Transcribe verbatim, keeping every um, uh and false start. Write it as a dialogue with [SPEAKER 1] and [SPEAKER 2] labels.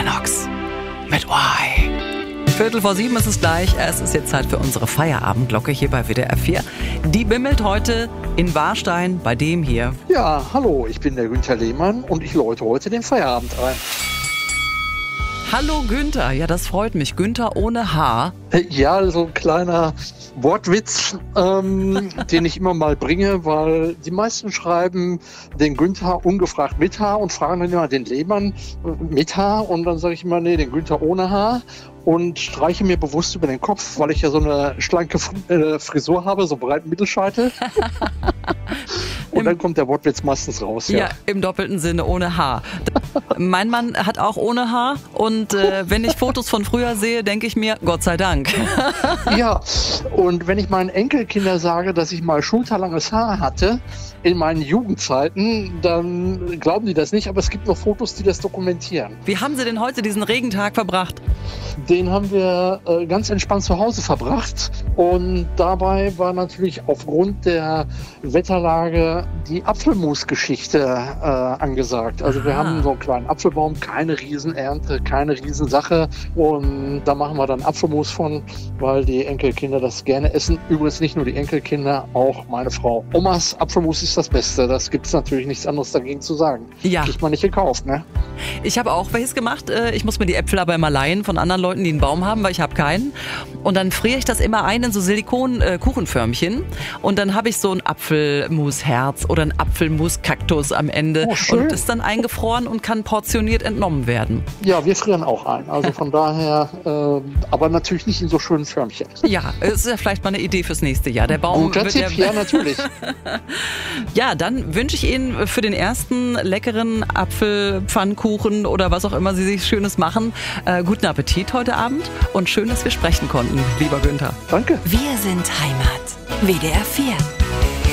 [SPEAKER 1] Equinox mit Y. Viertel vor sieben ist es gleich. Es ist jetzt Zeit für unsere Feierabendglocke hier bei W D R vier. Die bimmelt heute in Warstein bei dem hier.
[SPEAKER 2] Ja, hallo, ich bin der Günther Lehmann und ich läute heute den Feierabend ein.
[SPEAKER 1] Hallo Günther, ja, das freut mich. Günther ohne H.
[SPEAKER 2] Ja, so ein kleiner Wortwitz, ähm, den ich immer mal bringe, weil die meisten schreiben den Günther ungefragt mit H und fragen dann immer den Lehmann mit H und dann sage ich immer, nee, den Günther ohne H und streiche mir bewusst über den Kopf, weil ich ja so eine schlanke Frisur habe, so breiten Mittelscheitel. Und dann kommt der Wortwitz meistens raus. Ja,
[SPEAKER 1] ja, im doppelten Sinne, ohne Haar. Mein Mann hat auch ohne Haar und äh, wenn ich Fotos von früher sehe, denke ich mir, Gott sei Dank.
[SPEAKER 2] Ja, und wenn ich meinen Enkelkindern sage, dass ich mal schulterlanges Haar hatte in meinen Jugendzeiten, dann glauben die das nicht, aber es gibt noch Fotos, die das dokumentieren.
[SPEAKER 1] Wie haben Sie denn heute diesen Regentag verbracht?
[SPEAKER 2] Den haben wir äh, ganz entspannt zu Hause verbracht und dabei war natürlich aufgrund der Wetterlage die Apfelmus-Geschichte äh, angesagt. Also wir
[SPEAKER 1] Aha.
[SPEAKER 2] haben so einen kleinen Apfelbaum, keine Riesenernte, keine Riesensache und da machen wir dann Apfelmus von, weil die Enkelkinder das gerne essen. Übrigens nicht nur die Enkelkinder, auch meine Frau. Omas Apfelmus ist das Beste, das gibt es natürlich nichts anderes dagegen zu sagen.
[SPEAKER 1] Ja.
[SPEAKER 2] Kriegt man nicht gekauft, ne?
[SPEAKER 1] Ich habe auch welches gemacht. Ich muss mir die Äpfel aber immer leihen von anderen Leuten, die einen Baum haben, weil ich habe keinen. Und dann friere ich das immer ein in so Silikon-Kuchenförmchen. Und dann habe ich so ein Apfelmus-Herz oder ein Apfelmus-Kaktus am Ende.
[SPEAKER 2] Oh, schön.
[SPEAKER 1] Und ist dann eingefroren und kann portioniert entnommen werden.
[SPEAKER 2] Ja, wir frieren auch ein. Also von daher, äh, aber natürlich nicht in so schönen Förmchen.
[SPEAKER 1] Ja, ist ja vielleicht mal eine Idee fürs nächste Jahr. Der Baum
[SPEAKER 2] Guter
[SPEAKER 1] wird
[SPEAKER 2] Tipp,
[SPEAKER 1] ja,
[SPEAKER 2] ja, natürlich.
[SPEAKER 1] Ja, dann wünsche ich Ihnen für den ersten leckeren Apfelpfannkuchen oder was auch immer Sie sich Schönes machen, äh, guten Appetit heute Abend und schön, dass wir sprechen konnten, lieber Günther.
[SPEAKER 2] Danke.
[SPEAKER 3] Wir sind Heimat. W D R vier.